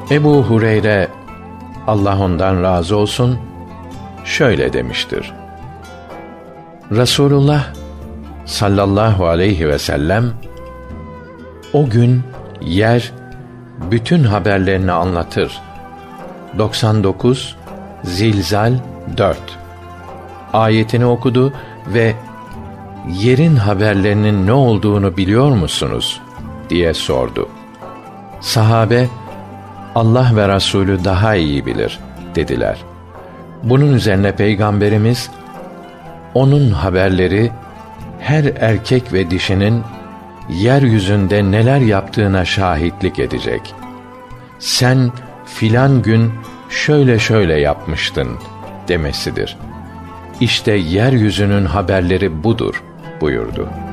Ebu Hureyre, Allah ondan razı olsun, şöyle demiştir: Resulullah sallallahu aleyhi ve sellem, o gün yer bütün haberlerini anlatır. 99 Zilzal 4 ayetini okudu ve yerin haberlerinin ne olduğunu biliyor musunuz diye sordu. Sahabe, Allah ve Resulü daha iyi bilir dediler. Bunun üzerine Peygamberimiz, onun haberleri her erkek ve dişinin yeryüzünde neler yaptığına şahitlik edecek. Sen filan gün şöyle şöyle yapmıştın demesidir. İşte yeryüzünün haberleri budur buyurdu.